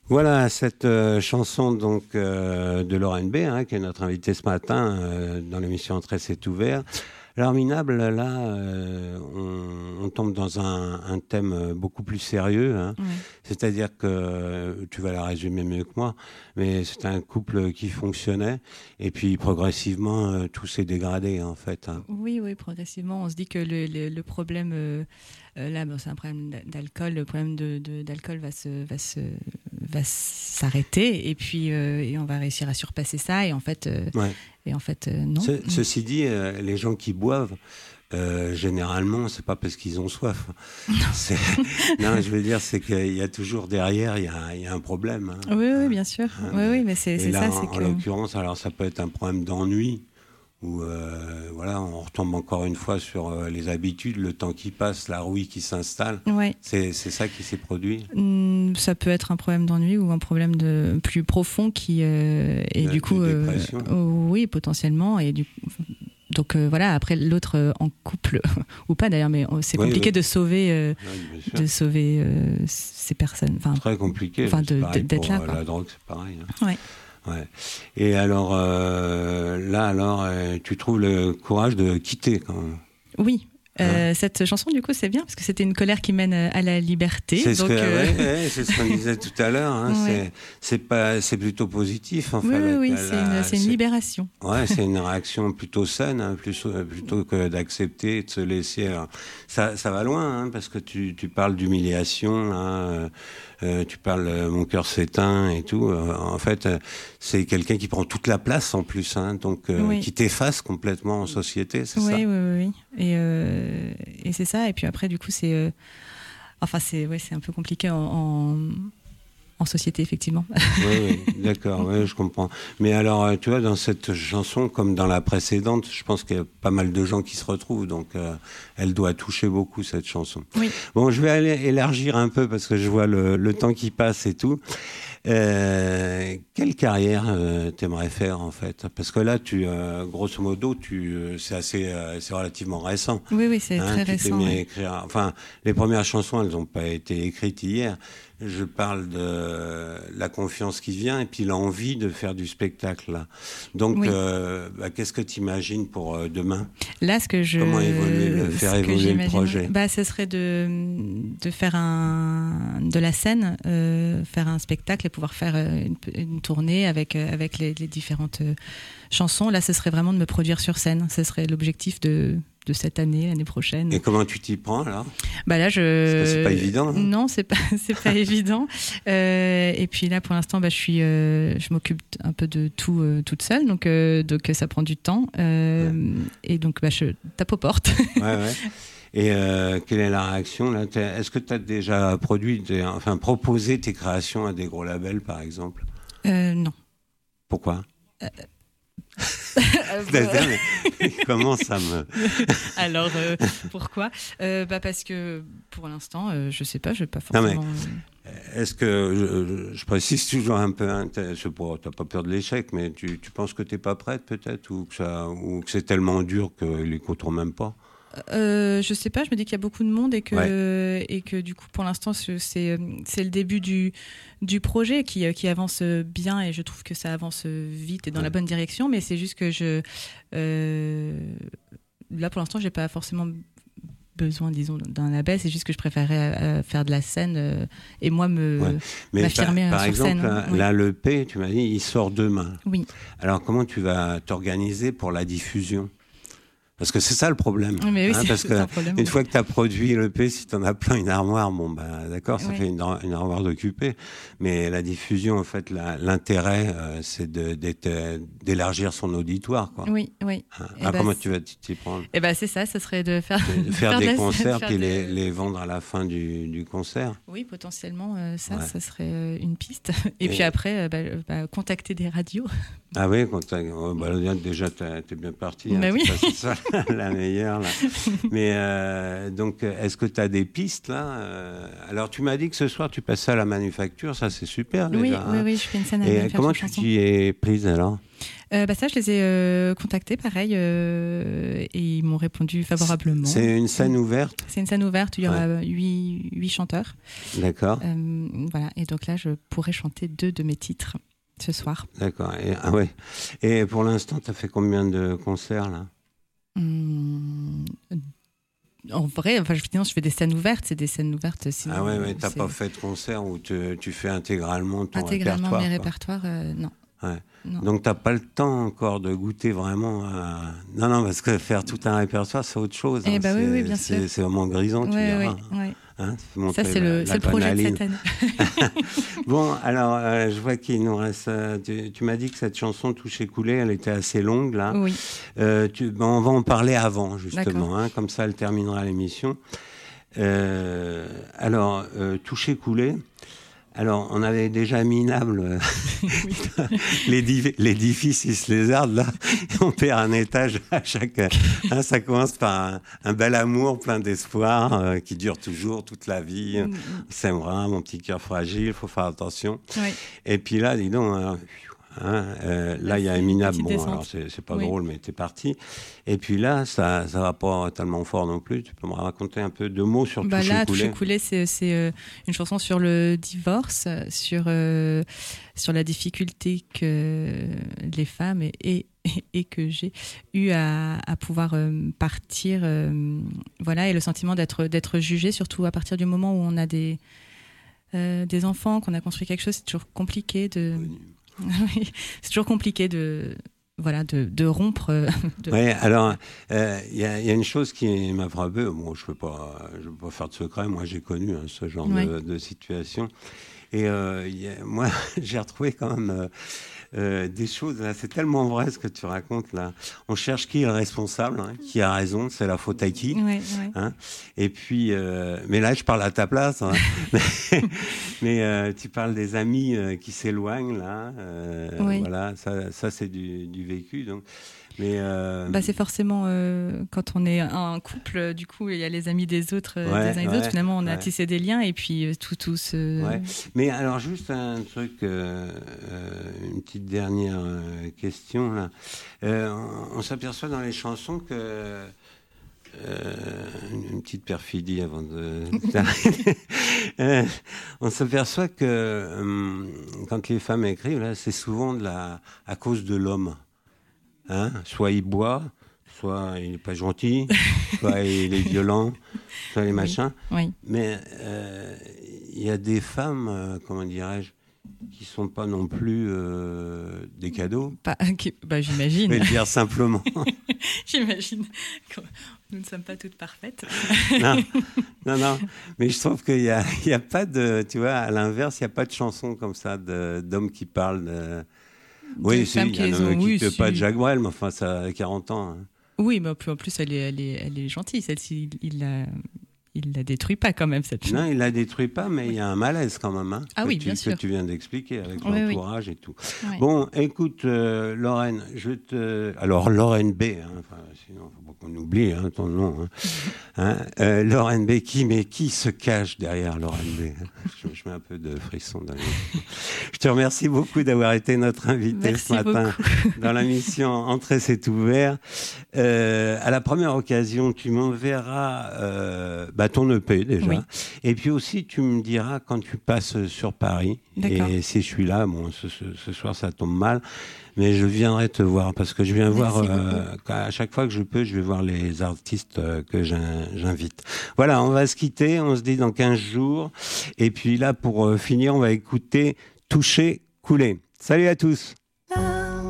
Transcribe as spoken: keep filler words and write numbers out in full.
Voilà cette euh, chanson donc euh, de Lorraine B, hein, qui est notre invitée ce matin euh, dans l'émission Entrée c'est ouvert. Alors Minable, là, euh, on, on tombe dans un, un thème beaucoup plus sérieux, hein. Oui. C'est-à-dire que, tu vas la résumer mieux que moi, mais c'est un couple qui fonctionnait, et puis progressivement, euh, tout s'est dégradé, en fait, hein. Oui, oui, progressivement, on se dit que le, le, le problème, euh, euh, là, bon, c'est un problème d'alcool, le problème de, de, d'alcool va, se, va, se, va s'arrêter, et puis euh, et on va réussir à surpasser ça, et en fait, euh, Ouais. et en fait euh, non. Ce, ceci dit, euh, les gens qui boivent, Euh, généralement, c'est pas parce qu'ils ont soif. C'est... non, je veux dire, c'est qu'il y a toujours derrière, il y a, il y a un problème, hein. Oui, oui, bien sûr. Hein, oui, oui, mais c'est, c'est là, ça. En, c'est en que... l'occurrence, alors ça peut être un problème d'ennui, où euh, voilà, on retombe encore une fois sur euh, les habitudes, le temps qui passe, la rouille qui s'installe. Ouais. C'est, c'est ça qui s'est produit. Mmh, ça peut être un problème d'ennui ou un problème de plus profond qui euh, et de, du coup, de euh, dépression. euh, oui, potentiellement et du donc euh, voilà. Après l'autre euh, en couple ou pas d'ailleurs, mais c'est oui, compliqué oui. de sauver, euh, oui, de sauver euh, ces personnes. Enfin, très compliqué. Enfin, de, pareil d'être pour, là. Euh, Quoi. la drogue, c'est pareil. Hein. Ouais. Ouais. Et alors euh, là, alors, euh, tu trouves le courage de quitter quand même. Oui. Euh, cette chanson, du coup, c'est bien parce que c'était une colère qui mène à la liberté. C'est, donc, ce, que, euh... ouais, ouais, c'est ce qu'on disait tout à l'heure. Hein, ouais. c'est, c'est, pas, c'est plutôt positif. En oui, fait, oui, la, oui, la, c'est, une, c'est une c'est, libération. Ouais, c'est une réaction plutôt saine, hein, plus, plutôt que d'accepter, de se laisser. Alors, ça, ça va loin, hein, parce que tu, tu parles d'humiliation, là, euh, tu parles euh, mon cœur s'éteint et tout. Euh, en fait, euh, c'est quelqu'un qui prend toute la place en plus, hein, donc euh, oui. qui t'efface complètement en société, c'est oui, ça. Oui, oui, oui. Et, euh, et c'est ça. Et puis après, du coup, c'est, euh, enfin, c'est, ouais, c'est un peu compliqué en, en, en société, effectivement. Oui, oui, d'accord, oui, je comprends. Mais alors, tu vois, dans cette chanson, comme dans la précédente, je pense qu'il y a pas mal de gens qui se retrouvent, donc euh, elle doit toucher beaucoup, cette chanson. Oui. Bon, je vais aller élargir un peu, parce que je vois le, le temps qui passe et tout. Euh, quelle carrière euh, t'aimerais faire, en fait? Parce que là, tu, euh, grosso modo, tu, euh, c'est assez, euh, c'est relativement récent. Oui, oui, c'est hein, très tu récent. T'es mis ouais. à écrire. Enfin, les premières chansons, elles n'ont pas été écrites hier. Je parle de la confiance qui vient et puis l'envie de faire du spectacle, là. Donc, oui. euh, bah, qu'est-ce que tu imagines pour euh, demain? Là, ce que je... Comment évoluer, le, faire évoluer le projet? Bah, ce serait de, de faire un, de la scène, euh, faire un spectacle et pouvoir faire une, une tournée avec, avec les, les différentes chansons. Là, ce serait vraiment de me produire sur scène. Ce serait l'objectif de... de cette année, l'année prochaine. Et comment tu t'y prends, alors? Bah là, je... Parce que c'est pas évident. Hein. Non, c'est pas, c'est pas évident. Euh, et puis là, pour l'instant, bah, je suis, euh, je m'occupe un peu de tout euh, toute seule, donc, euh, donc ça prend du temps. Euh, ouais. Et donc, bah, je tape aux portes. Ouais, ouais. Et euh, quelle est la réaction là? Est-ce que tu as déjà produit, des, enfin proposé tes créations à des gros labels, par exemple? euh, Non. Pourquoi? euh... Comment ça me... Alors, euh, pourquoi euh, bah Parce que, pour l'instant, euh, je sais pas, je n'ai pas forcément... Non, mais, est-ce que, je, je précise toujours un peu, hein, tu n'as pas peur de l'échec, mais tu, tu penses que tu n'es pas prête, peut-être, ou que, ça, ou que c'est tellement dur qu'ils ne compteront même pas? Euh, je sais pas, je me dis qu'il y a beaucoup de monde et que, ouais. et que du coup, pour l'instant, c'est, c'est le début du, du projet qui, qui avance bien et je trouve que ça avance vite et dans ouais. la bonne direction, mais c'est juste que je... Euh, là, pour l'instant, j'ai pas forcément besoin, disons, d'un label, c'est juste que je préférerais euh, faire de la scène euh, et moi me ouais. Mais m'affirmer par, par sur exemple, scène. Là, oui. là, l'E P, tu m'as dit, il sort demain. Oui. Alors, comment tu vas t'organiser pour la diffusion? Parce que c'est ça le problème. Oui, mais oui, hein, c'est, parce c'est que un problème, une oui. fois que tu as produit l'E P, si tu en as plein une armoire, bon bah d'accord, ça oui. fait une, une armoire d'occupé. Mais la diffusion, en fait, la, l'intérêt, euh, c'est de, d'élargir son auditoire, quoi. Oui, oui. Hein, alors bah, comment tu vas t'y prendre? Eh ben c'est ça, ça serait de faire, de faire, faire des de concerts faire puis de... les, les vendre à la fin du, du concert. Oui, potentiellement, euh, ça, ouais. ça serait une piste. Et, Et puis après, euh, bah, bah, contacter des radios. Ah oui, quand oh, bah, déjà, t'es bien parti. Bah hein, oui. C'est ça la meilleure. Là. Mais euh, donc, est-ce que tu as des pistes là? Alors, tu m'as dit que ce soir, tu passais à la Manufacture. Ça, c'est super déjà. Oui, hein. oui, oui, je fais une scène à la Et Manufacture. comment tu t'y es prise alors? Euh, bah ça, je les ai euh, contactés, pareil, euh, et ils m'ont répondu favorablement. C'est une scène ouverte? C'est une scène ouverte où il y aura huit ouais. chanteurs. D'accord. Euh, voilà, et donc là, je pourrais chanter deux de mes titres ce soir. D'accord. Et, ah ouais. Et pour l'instant, tu as fait combien de concerts là? Hum, En vrai, enfin, finalement, je fais des scènes ouvertes, c'est des scènes ouvertes. Sinon, ah ouais, mais t'as c'est... pas fait de concert où tu, tu fais intégralement ton intégralement répertoire? mes quoi. répertoires, euh, non. Ouais. non. Donc t'as pas le temps encore de goûter vraiment à... Non, non, parce que faire tout un répertoire, c'est autre chose. Eh hein. bah c'est, oui, oui, bien c'est, sûr. C'est vraiment grisant, tu ouais, verras. Ouais, ouais. Hein, ça, c'est, la, le, c'est le projet de cette année. Bon, alors, euh, je vois qu'il nous reste... Euh, tu, tu m'as dit que cette chanson, Touche écoulé, elle était assez longue, là. Oui. Euh, tu, ben, on va en parler avant, justement. Hein, comme ça, elle terminera l'émission. Euh, alors, euh, Touche écoulé... Alors, on avait déjà minable l'édifice, il se lézarde, là. On perd un étage à chaque... Hein, ça commence par un, un bel amour plein d'espoir euh, qui dure toujours, toute la vie. Mm. C'est vrai, mon petit cœur fragile, il faut faire attention. Oui. Et puis là, dis donc... Euh, Hein, euh, là, il y a Minable, bon, alors c'est, c'est pas oui. drôle, mais t'es parti. Et puis là, ça, ça va pas tellement fort non plus. Tu peux me raconter un peu deux mots sur bah Touche écoulé? Touche écoulé, c'est, c'est euh, une chanson sur le divorce, sur euh, sur la difficulté que les femmes et, et, et que j'ai eu à, à pouvoir euh, partir, euh, voilà, et le sentiment d'être d'être jugé, surtout à partir du moment où on a des euh, des enfants, qu'on a construit quelque chose, c'est toujours compliqué de oui. Oui, c'est toujours compliqué de, voilà, de, de rompre. De... Oui, alors, il euh, y, y a une chose qui m'a frappé. Bon, je ne veux pas, je veux pas faire de secret. Moi, j'ai connu hein, ce genre oui. de, de situation. Et euh, y a, moi, j'ai retrouvé quand même euh, euh, des choses. Là, c'est tellement vrai ce que tu racontes là. On cherche qui est le responsable, hein, qui a raison. C'est la faute à qui oui, oui. Hein. Et puis, euh, mais là, je parle à ta place. Hein. mais mais euh, tu parles des amis euh, qui s'éloignent là. Euh, oui. Voilà, ça, ça c'est du, du vécu. Donc. Mais euh... bah, c'est forcément euh, quand on est un couple, du coup, il y a les amis des autres, euh, ouais, des uns et des ouais, autres. Finalement, on a ouais. tissé des liens et puis euh, tout, tout se. Ouais. Mais alors, juste un truc, euh, euh, une petite dernière euh, question là. Euh, on, on s'aperçoit dans les chansons que euh, une petite perfidie avant de. euh, on s'aperçoit que euh, quand les femmes écrivent là, c'est souvent de la à cause de l'homme. Hein, soit il boit, soit il n'est pas gentil, soit il est violent, soit les machins. Oui. Oui. Mais il euh, y a des femmes, euh, comment dirais-je, qui ne sont pas non plus euh, des cadeaux. Pas, okay, bah, j'imagine. Je vais le dire simplement. J'imagine. Nous ne sommes pas toutes parfaites. non, non, non. Mais je trouve qu'il n'y a, y a pas de, tu vois, à l'inverse, il n'y a pas de chanson comme ça de, d'hommes qui parlent de... Oui, si, il y en a qui ne si. pas de Jacques Brel, mais enfin, ça a quarante ans. Hein. Oui, mais en plus, elle est, elle est, elle est gentille, celle-ci. Il la, il la détruit pas, quand même, cette chose. Non, il la détruit pas, mais il y a un malaise, quand même. Hein, ah que oui, tu, bien que sûr. Que tu viens d'expliquer avec oui, l'entourage oui. et tout. Oui. Bon, écoute, euh, Lorraine, je te... Alors, Lorraine B, hein, enfin, sinon, il ne faut pas qu'on oublie hein, ton nom. Hein. hein, euh, Lorraine B, qui, mais qui se cache derrière Lorraine B hein je, je mets un peu de frisson dans les... Je te remercie beaucoup d'avoir été notre invité Merci ce matin beaucoup. dans la mission Entrée, c'est ouvert. Euh, à la première occasion, tu m'enverras euh, bah, ton E P déjà. Oui. Et puis aussi, tu me diras quand tu passes sur Paris. D'accord. Et si je suis là, bon, ce, ce, ce soir, ça tombe mal. Mais je viendrai te voir parce que je viens Merci voir, euh, à chaque fois que je peux, je vais voir les artistes euh, que j'invite. Voilà, on va se quitter. On se dit dans quinze jours. Et puis là, pour euh, finir, on va écouter Touche écoulé. Salut à tous.